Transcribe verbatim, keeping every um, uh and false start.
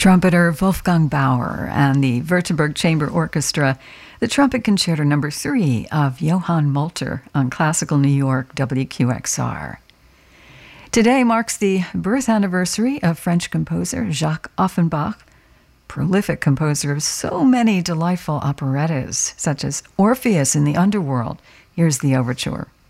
Trumpeter Wolfgang Bauer and the Württemberg Chamber Orchestra, the Trumpet Concerto Number three of Johann Molter on Classical New York W Q X R. Today marks the birth anniversary of French composer Jacques Offenbach, prolific composer of so many delightful operettas, such as Orpheus in the Underworld. Here's the overture.